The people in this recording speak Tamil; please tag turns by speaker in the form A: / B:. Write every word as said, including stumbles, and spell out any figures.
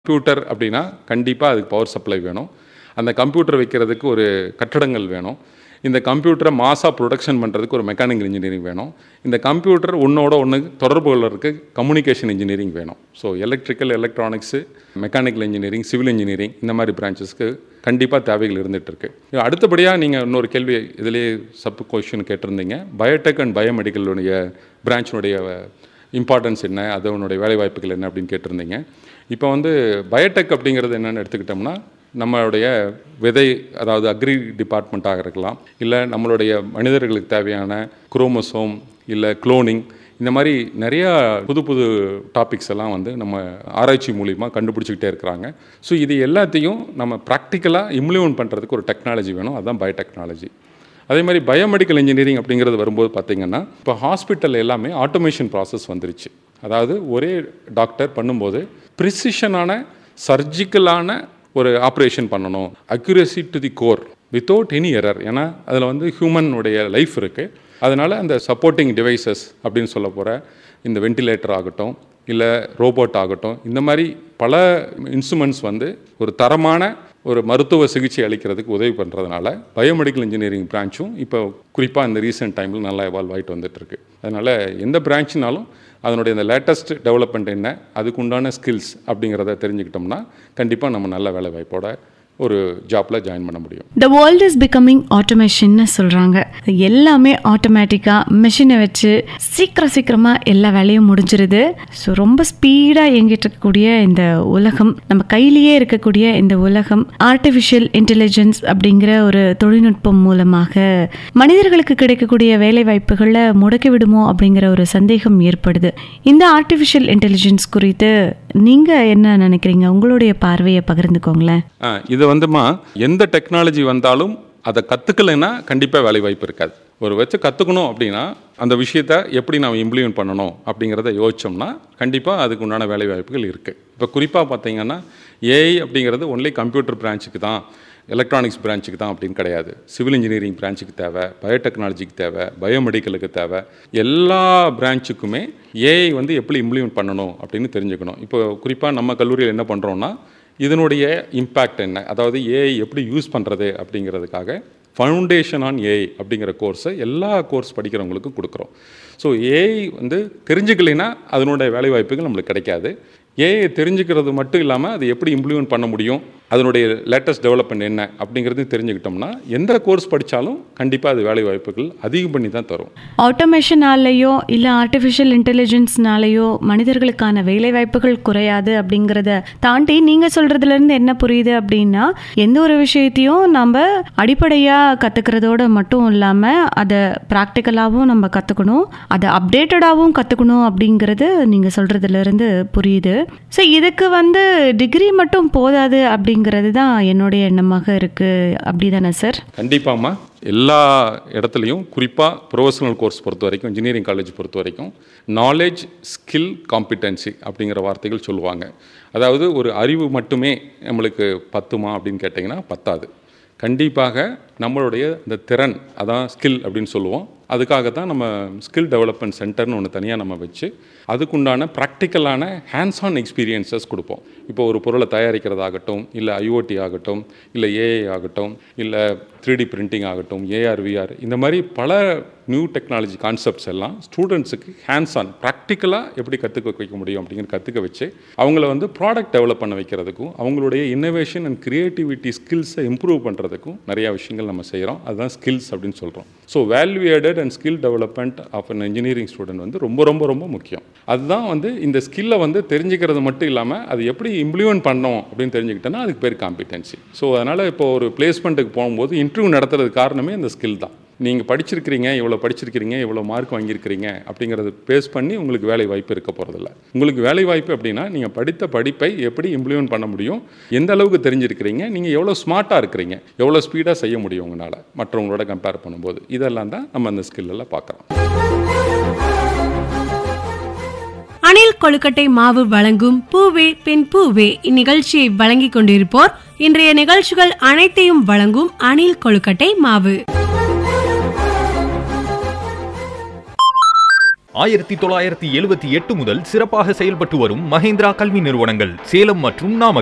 A: கம்ப்யூட்டர் அப்படின்னா கண்டிப்பாக அதுக்கு பவர் சப்ளை வேணும். அந்த கம்ப்யூட்டர் வைக்கிறதுக்கு ஒரு கட்டடங்கள் வேணும். இந்த கம்ப்யூட்டரை மாஸாக ப்ரொடக்ஷன் பண்ணுறதுக்கு ஒரு மெக்கானிக்கல் இன்ஜினியரிங் வேணும். இந்த கம்ப்யூட்டர் ஒன்றோட ஒன்று தொடர்பு கொள்வதற்கு கம்யூனிகேஷன் இன்ஜினியரிங் வேணும். So electrical, electronics, mechanical engineering, civil engineering இந்த மாதிரி பிரான்ச்சஸ்க்கு கண்டிப்பாக தேவைகள் இருந்துகிட்டு இருக்கு. அடுத்தபடியாக நீங்கள் இன்னொரு கேள்வி இதிலே சப் கொஷின் கேட்டிருந்தீங்க. பயோடெக் அண்ட் பயோமெடிக்கலுடைய பிரான்ச்சினுடைய இம்பார்ட்டன்ஸ் என்ன, அதனுடைய வேலைவாய்ப்புகள் என்ன அப்படின்னு கேட்டிருந்தீங்க. இப்போ வந்து பயோடெக் அப்படிங்கிறது என்னென்னு எடுத்துக்கிட்டோம்னா, நம்மளுடைய விதை, அதாவது அக்ரி டிபார்ட்மெண்ட்டாக இருக்கலாம், இல்லை நம்மளுடைய மனிதர்களுக்கு தேவையான குரோமோசோம், இல்லை குளோனிங், இந்த மாதிரி நிறையா புது புது டாபிக்ஸ் எல்லாம் வந்து நம்ம ஆராய்ச்சி மூலிமா கண்டுபிடிச்சிக்கிட்டே இருக்கிறாங்க. ஸோ இது எல்லாத்தையும் நம்ம ப்ராக்டிக்கலாக இம்ப்ளிமெண்ட் பண்ணுறதுக்கு ஒரு டெக்னாலஜி வேணும். அதுதான் பயோடெக்னாலஜி. அதே மாதிரி பயோமெடிக்கல் இன்ஜினியரிங் அப்படிங்கிறது வரும்போது பார்த்திங்கன்னா, இப்போ ஹாஸ்பிட்டல் எல்லாமே ஆட்டோமேஷன் ப்ராசஸ் வந்துருச்சு. அதாவது ஒரே டாக்டர் பண்ணும்போது ப்ரிசிஷனான சர்ஜிக்கலான ஒரு ஆப்ரேஷன் பண்ணணும், accuracy to the core, without any error. ஏன்னா அதில் வந்து ஹியூமனுடைய லைஃப் இருக்குது. அதனால் அந்த சப்போர்ட்டிங் டிவைசஸ் அப்படின்னு சொல்ல போகிற இந்த வெண்டிலேட்டர் ஆகட்டும், இல்லை ரோபோட் ஆகட்டும், இந்த மாதிரி பல இன்ஸ்ட்ருமெண்ட்ஸ் வந்து ஒரு தரமான ஒரு மருத்துவ சிகிச்சை அளிக்கிறதுக்கு உதவி பண்ணுறதுனால பயோமெடிக்கல் இன்ஜினியரிங் பிரான்ச்சும் இப்போ குறிப்பாக இந்த ரீசெண்ட் டைமில் நல்லா எவால்வ் ஆகிட்டு வந்துட்டுருக்கு. அதனால் எந்த பிரான்ச்னாலும் அதனுடைய இந்த லேட்டஸ்ட் டெவலப்மெண்ட் என்ன, அதுக்கு உண்டான ஸ்கில்ஸ் அப்படிங்கிறத தெரிஞ்சுக்கிட்டோம்னா கண்டிப்பாக நம்ம நல்ல வேலை வாய்ப்போட ஒரு ஜாப்ல ஜாயின் பண்ண முடியும்.
B: The world is becoming automation சொல்றாங்க. எல்லாமே ஆட்டோமேட்டிக்கா மெஷினை வச்சு சீக்கிரம் சீக்கிரமா எல்லா வேலையும் முடிஞ்சிருது. ஸோ ரொம்ப ஸ்பீடா இயங்கிட்டு இருக்கக்கூடிய இந்த உலகம், நம்ம கையிலேயே இருக்கக்கூடிய இந்த உலகம் ஆர்டிஃபிஷியல் இன்டெலிஜென்ஸ் அப்படிங்கிற ஒரு தொழில்நுட்பம் மூலமாக மனிதர்களுக்கு கிடைக்கக்கூடிய வேலை வாய்ப்புகளை முடக்கி விடுமோ அப்படிங்கிற ஒரு சந்தேகம் ஏற்படுது. இந்த ஆர்டிஃபிஷியல் இன்டெலிஜென்ஸ் குறித்து நீங்க என்ன நினைக்கிறீங்க? உங்களுடைய பார்வையை பகிர்ந்துக்கோங்களேன்.
A: இது வந்துமா, எந்த டெக்னாலஜி வந்தாலும் அதை கற்றுக்கலைன்னா கண்டிப்பாக வேலை வாய்ப்பு இருக்காது. ஒரு வச்சு கற்றுக்கணும் அப்படின்னா அந்த விஷயத்தை எப்படி நாம் இம்ப்ளிமெண்ட் பண்ணணும் அப்படிங்கிறத யோசிச்சோம்னா கண்டிப்பாக அதுக்கு உண்டான வேலை வாய்ப்புகள் இருக்குது. இப்போ குறிப்பாக பார்த்தீங்கன்னா ஏஐ அப்படிங்கிறது ஒன்லி கம்ப்யூட்டர் பிரான்ச்சுக்கு தான், எலக்ட்ரானிக்ஸ் பிரான்ச்சுக்கு தான் அப்படின்னு கிடையாது. சிவில் இன்ஜினியரிங் பிரான்ச்சுக்கு தேவை, பயோடெக்னாலஜிக்கு தேவை, பயோமெடிக்கலுக்கு தேவை. எல்லா பிரான்ச்சுக்குமே ஏஐ வந்து எப்படி இம்ப்ளிமெண்ட் பண்ணணும் அப்படின்னு தெரிஞ்சுக்கணும். இப்போ குறிப்பாக நம்ம கல்லூரியில் என்ன பண்ணுறோன்னா, இதனுடைய இம்பேக்ட் என்ன, அதாவது ஏஐ எப்படி யூஸ் பண்ணுறது அப்படிங்கிறதுக்காக ஃபவுண்டேஷன் ஆன் ஏஐ அப்படிங்கிற கோர்ஸை எல்லா கோர்ஸ் படிக்கிறவங்களுக்கும் கொடுக்குறோம். ஸோ ஏஐ வந்து தெரிஞ்சுக்கலைன்னா அதனுடைய வேலைவாய்ப்புகள் நம்மளுக்கு கிடைக்காது. ஏஐ தெரிஞ்சுக்கிறது மட்டும் இல்லாமல் அது எப்படி இம்ப்ளிமெண்ட் பண்ண முடியும், அதனுடைய லேட்டஸ்ட் டெவலப்மெண்ட் என்ன அப்படிங்கிறது தெரிஞ்சுக்கிட்டோம்னா எந்த கோர்ஸ் படித்தாலும் கண்டிப்பாக அது வேலை வாய்ப்புகள் அதிகம் பண்ணி தான் தரும்.
B: ஆட்டோமேஷனாலேயோ இல்லை ஆர்டிஃபிஷியல் இன்டெலிஜென்ஸ்னாலேயோ மனிதர்களுக்கான வேலை வாய்ப்புகள் குறையாது அப்படிங்கிறத தாண்டி நீங்கள் சொல்கிறதுலேருந்து என்ன புரியுது அப்படின்னா, எந்த ஒரு விஷயத்தையும் நம்ம அடிப்படையாக கற்றுக்கிறதோட மட்டும் இல்லாமல் அதை ப்ராக்டிக்கலாகவும் நம்ம கற்றுக்கணும், அதை அப்டேட்டடாகவும் கற்றுக்கணும் அப்படிங்கிறது நீங்கள் சொல்கிறதுலேருந்து புரியுது. ஸோ இதுக்கு வந்து டிகிரி மட்டும் போதாது அப்படிங்கிறது தான் என்னுடைய எண்ணமாக இருக்குது. அப்படி தானே சார்?
A: கண்டிப்பாம்மா. எல்லா இடத்துலையும் குறிப்பாக ப்ரொஃபஷனல் கோர்ஸ் பொறுத்த வரைக்கும், இன்ஜினியரிங் காலேஜ் பொறுத்த வரைக்கும் நாலேஜ், ஸ்கில், காம்பிடென்சி அப்படிங்கிற வார்த்தைகள் சொல்லுவாங்க. அதாவது ஒரு அறிவு மட்டுமே நம்மளுக்கு பத்துமா அப்படின்னு கேட்டிங்கன்னா பத்தாது. கண்டிப்பாக நம்மளுடைய இந்த திறன், அதான் ஸ்கில் அப்படின்னு சொல்லுவோம். அதுக்காக தான் நம்ம ஸ்கில் டெவலப்மெண்ட் சென்டர்னு ஒன்று தனியாக நம்ம வச்சு அதுக்குண்டான ப்ராக்டிக்கலான ஹேண்ட்ஸ் ஆன் எக்ஸ்பீரியன்ஸஸ் கொடுப்போம். இப்போ ஒரு பொருளை தயாரிக்கிறதாகட்டும், இல்லை ஐஓடி ஆகட்டும், இல்லை ஏஐ ஆகட்டும், இல்லை த்ரீ டி பிரிண்டிங் ஆகட்டும், ஏஆர் விஆர், இந்த மாதிரி பல நியூ டெக்னாலஜி கான்செப்ட்ஸ் எல்லாம் ஸ்டூடெண்ட்ஸுக்கு ஹேண்ட்ஸ் ஆன் ப்ராக்டிக்கலாக எப்படி கற்றுக்க வைக்க முடியும் அப்படிங்கிற கற்றுக்க வச்சு அவங்கள வந்து ப்ராடக்ட் டெவலப் பண்ண வைக்கிறதுக்கும் அவங்களுடைய இன்னோவேஷன் அண்ட் க்ரியேட்டிவிட்டி ஸ்கில்ஸை இம்ப்ரூவ் பண்ணுறதுக்கும் நிறையா விஷயங்கள் நம்ம செய்கிறோம். அதுதான் ஸ்கில்ஸ் அப்படின்னு சொல்கிறோம். So value added and skill development of an engineering student வந்து ரொம்ப ரொம்ப ரொம்ப முக்கியம். அதுதான் வந்து இந்த ஸ்கில்லை வந்து தெரிஞ்சுக்கிறது மட்டும் இல்லாமல் அது எப்படி இம்ப்ளிமெண்ட் பண்ணோம் அப்படின்னு தெரிஞ்சுக்கிட்டோன்னா அதுக்கு பேர் காம்பிடென்சி. ஸோ அதனால் இப்போ ஒரு பிளேஸ்மெண்ட்டுக்கு போகும்போது இன்டர்வியூ நடத்துறதுக்கு காரணமே இந்த ஸ்கில் தான். நீங்கள் படிச்சிருக்கிறீங்க, இவ்வளோ படிச்சிருக்கிறீங்க, இவ்வளோ மார்க் வாங்கியிருக்கிறீங்க அப்படிங்கிறது பேஸ் பண்ணி உங்களுக்கு வேலை வாய்ப்பு இருக்க போகிறதில்ல. உங்களுக்கு வேலை வாய்ப்பு அப்படின்னா நீங்கள் படித்த படிப்பை எப்படி இம்ப்ளிமெண்ட் பண்ண முடியும், எந்த அளவுக்கு தெரிஞ்சிருக்கிறீங்க, நீங்கள் எவ்வளோ ஸ்மார்ட்டாக இருக்கிறீங்க, எவ்வளோ ஸ்பீடாக செய்ய முடியும் உங்களால் மற்றவங்களோட கம்பேர் பண்ணும்போது, இதெல்லாம் தான் நம்ம அந்த ஸ்கில்லெல்லாம் பார்க்குறோம்.
C: அணில் கொழுக்கட்டை மாவு வழங்கும் பூவே பெண் பூவே இந்நிகழ்ச்சியை வழங்கிக் கொண்டிருப்போர் இன்றைய நிகழ்ச்சிகள் அனைத்தையும் வழங்கும் அணில் கொழுக்கட்டை மாவு.
D: ஆயிரத்தி தொள்ளாயிரத்தி எழுபத்தி எட்டு முதல் சிறப்பாக செயல்பட்டு வரும் மஹேந்திரா கல்வி நிறுவனங்கள் சேலம் மற்றும் நாமக்கல்.